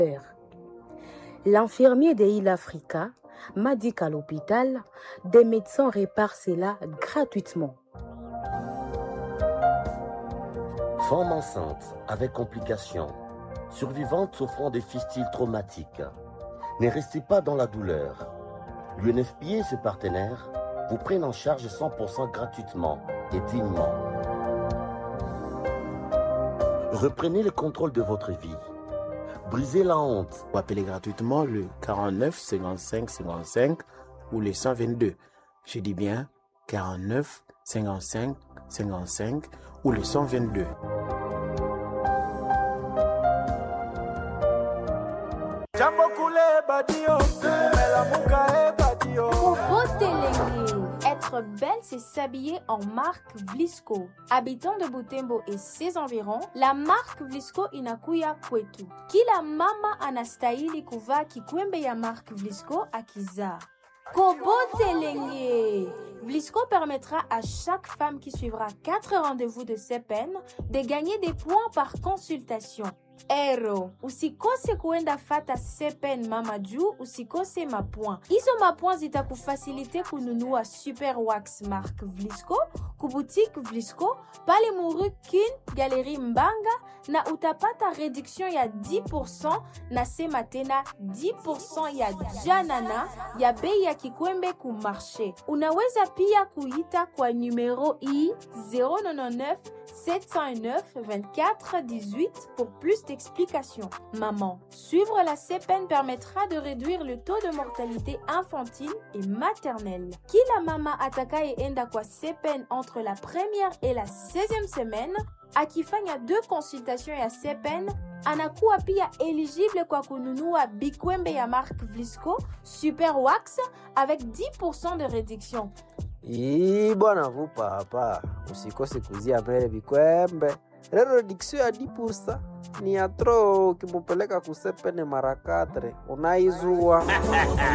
L'infirmier de Heal Africa m'a dit qu'à l'hôpital, des médecins réparent cela gratuitement. Femme enceinte avec complications, survivante souffrant de fistules traumatiques, ne restez pas dans la douleur. L'UNFPA et ses partenaires vous prennent en charge 100% gratuitement et dignement. Reprenez le contrôle de votre vie. Brisez la honte. Vous appelez gratuitement le 49 55 55 ou le 122. Je dis bien 49 55 55 ou le 122. Être belle, c'est s'habiller en marque Vlisco. Habitant de Butembo et ses environs, la marque Vlisco inakuya kwetu. Kila mama anastahili kuvaa kikwembe ya marque Vlisco akizaa. Kobotelenge. Vlisco permettra à chaque femme qui suivra 4 rendez-vous de CPN de gagner des points par consultation. Ero, usikose kuenda fata CPN mama juu usikose mapoint. Hizo mapoint zitakufasilite kununua Super Wax Mark Vlisco, kuboutique Vlisco, pale Muru Kin, Galerie Mbanga na utapata réduction ya 10% na sema tena 10% ya janana ya bei ya kikwembe ku marché. Unaweza pia kuita kwa numero i 099 709 24 18 pour plus d'explications. Maman, suivre la CPN permettra de réduire le taux de mortalité infantile et maternelle. Kila mama atakayeenda kwa CPN entre la première et la 16e semaine, akifanya 2 consultations ya CPN, anakuwa pia éligible kwa kununua bikwembe ya marque Vlisco Super Wax avec 10% de réduction. Bwana vupa hapa, usikose kuzia mbele bikwembe. Lero reduction ya 10% ni atro, ukimupeleka kusepene mara 4 unaizua.